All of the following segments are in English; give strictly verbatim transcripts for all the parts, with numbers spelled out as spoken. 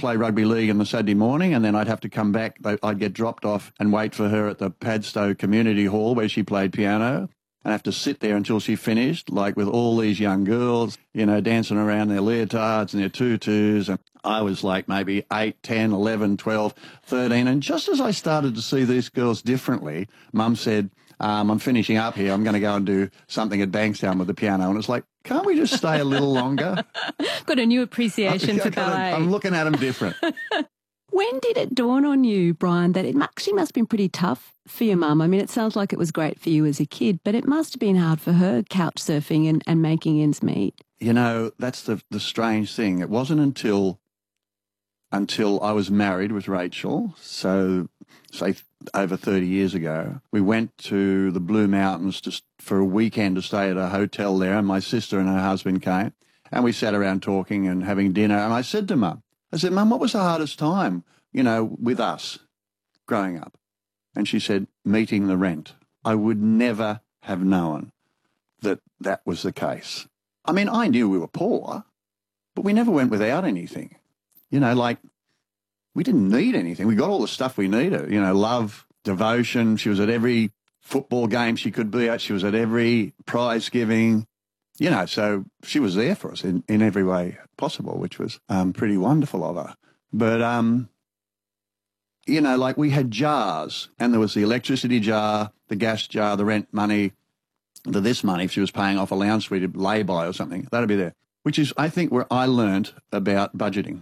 play rugby league on the Saturday morning, and then I'd have to come back. I'd get dropped off and wait for her at the Padstow Community Hall where she played piano. And have to sit there until she finished, like with all these young girls, you know, dancing around their leotards and their tutus. And I was like maybe eight, ten, eleven, twelve, thirteen. And just as I started to see these girls differently, Mum said, um, I'm finishing up here. I'm going to go and do something at Bankstown with the piano. And it's like, can't we just stay a little longer? Got a new appreciation for ballet. I'm looking at them different. When did it dawn on you, Brian, that it actually must have been pretty tough for your mum? I mean, it sounds like it was great for you as a kid, but it must have been hard for her couch surfing and, and making ends meet. You know, that's the the strange thing. It wasn't until until I was married with Rachel, so say over thirty years ago, we went to the Blue Mountains just for a weekend to stay at a hotel there, and my sister and her husband came, and we sat around talking and having dinner, and I said to Mum, I said, Mum, what was the hardest time, you know, with us growing up? And she said, meeting the rent. I would never have known that that was the case. I mean, I knew we were poor, but we never went without anything. You know, like, we didn't need anything. We got all the stuff we needed, you know, love, devotion. She was at every football game she could be at. She was at every prize giving. You know, so she was there for us in, in every way possible, which was um, pretty wonderful of her. But, um, you know, like we had jars, and there was the electricity jar, the gas jar, the rent money, the this money, if she was paying off a lounge suite, lay-by or something, that'd be there, which is, I think, where I learnt about budgeting.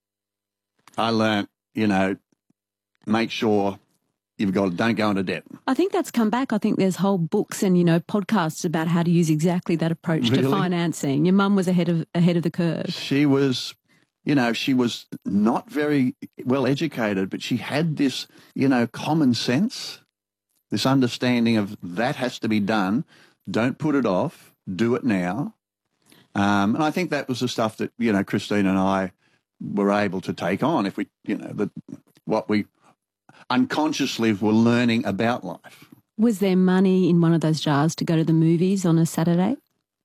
I learnt, you know, make sure you've got, don't go into debt. I think that's come back. I think there's whole books and, you know, podcasts about how to use exactly that approach Really? to financing. Your mum was ahead of ahead of the curve. She was, you know, she was not very well educated, but she had this, you know, common sense, this understanding of that has to be done. Don't put it off. Do it now. Um, and I think that was the stuff that, you know, Christine and I were able to take on if we, you know, the, what we unconsciously were learning about life. Was there money in one of those jars to go to the movies on a Saturday?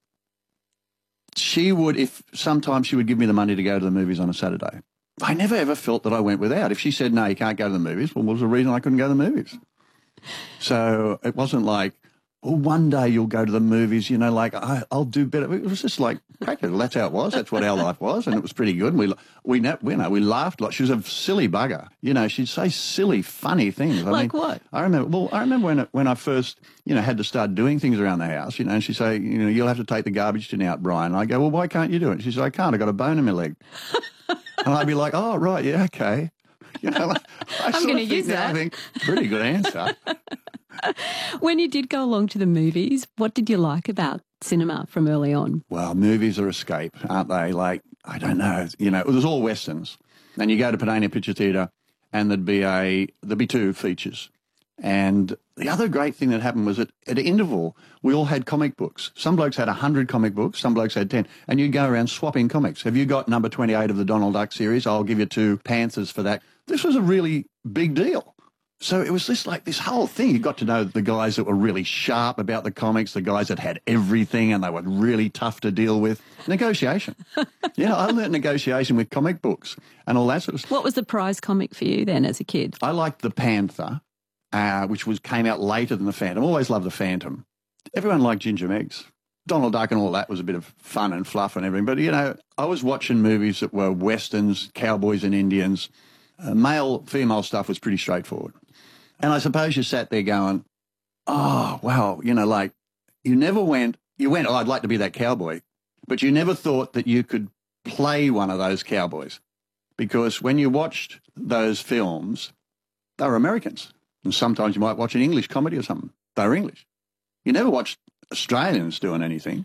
She would, if sometimes she would give me the money to go to the movies on a Saturday. I never ever felt that I went without. If she said, no, you can't go to the movies, well, what was the reason I couldn't go to the movies? So it wasn't like, oh, one day you'll go to the movies, you know, like I, I'll do better. It was just like practical. That's how it was. That's what our life was, and it was pretty good. And we, we, you know, we laughed a lot. She was a silly bugger. You know, she'd say silly, funny things. I like mean, what? I remember. Well, I remember when when I first, you know, had to start doing things around the house. You know, and she'd say, you know, you'll have to take the garbage tin out, Brian. And I go, well, why can't you do it? She said, I can't. I got a bone in my leg. And I'd be like, oh, right, yeah, okay. You know, I I'm going to use now, that. I think pretty good answer. When you did go along to the movies, what did you like about cinema from early on? Well, movies are escape, aren't they? Like, I don't know, you know, it was all Westerns. And you go to Padania Picture Theatre and there'd be a, there'd be two features. And the other great thing that happened was that at an interval, we all had comic books. Some blokes had one hundred comic books, some blokes had ten. And you'd go around swapping comics. Have you got number twenty-eight of the Donald Duck series? I'll give you two Panthers for that. This was a really big deal. So it was just like this whole thing. You got to know the guys that were really sharp about the comics, the guys that had everything and they were really tough to deal with. Negotiation. Yeah, I learnt negotiation with comic books and all that sort of stuff. What was the prize comic for you then as a kid? I liked the Panther, uh, which was came out later than the Phantom. Always loved the Phantom. Everyone liked Ginger Meggs. Donald Duck and all that was a bit of fun and fluff and everything. But, you know, I was watching movies that were Westerns, cowboys and Indians. Uh, male, female stuff was pretty straightforward. And I suppose you sat there going, oh, wow, you know, like you never went, you went, oh, I'd like to be that cowboy, but you never thought that you could play one of those cowboys because when you watched those films, they were Americans. And sometimes you might watch an English comedy or something. They were English. You never watched Australians doing anything.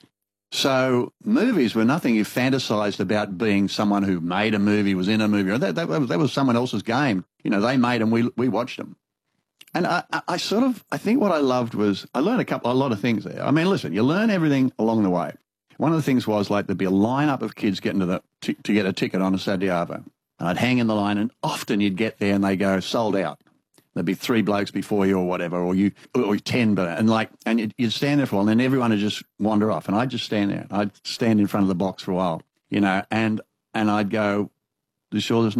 So movies were nothing. You fantasized about being someone who made a movie, was in a movie. That, that, was, that was someone else's game. You know, they made them, we, we watched them. And I, I sort of, I think what I loved was, I learned a couple, a lot of things there. I mean, listen, you learn everything along the way. One of the things was like there'd be a lineup of kids getting to the to, to get a ticket on a Saturday Arvo. And I'd hang in the line and often you'd get there and they go, sold out. There'd be three blokes before you or whatever, or you, or ten, but, and like, and you'd, you'd stand there for a while and then everyone would just wander off. And I'd just stand there. I'd stand in front of the box for a while, you know, and, and I'd go, you sure there's